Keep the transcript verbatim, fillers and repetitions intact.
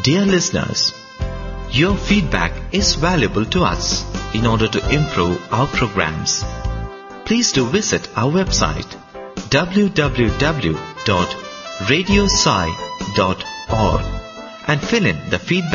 Dear listeners, your feedback is valuable to us in order to improve our programs. Please do visit our website w w w dot radio sai dot org and fill in the feedback